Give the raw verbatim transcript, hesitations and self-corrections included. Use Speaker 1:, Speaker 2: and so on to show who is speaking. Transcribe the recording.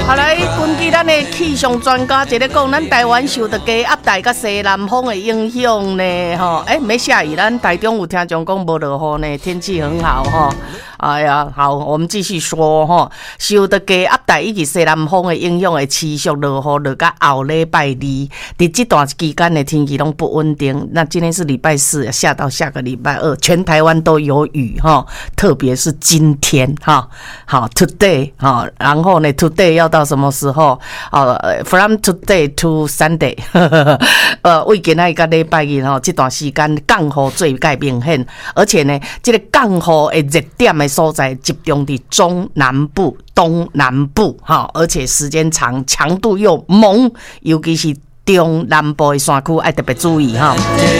Speaker 1: 好来，根据咱的气象专家一个讲，咱台湾受到低压带甲西南风的影响呢，吼，哎，没下雨，咱台中有听众讲无落雨呢，天气很好吼。哎呀，好，我们继续说吼，受到低压带以及西南风的影响，会持续落雨，落到后礼拜二。伫这段期间的天气拢不稳定。那今天是礼拜四，下到下个礼拜二，全台湾都有雨哈，特别是今天哈，好 ，today 哈，然后呢 ，today 要到什么时候？呃 ，from today to Sunday， 呃，为今仔个礼拜日吼，这段时间降雨最界明显，而且呢，这个降雨的热点的所在集中伫中南部、东南部哈，而且时间长，强度又猛，尤其是中南部的山区，要特别注意哈。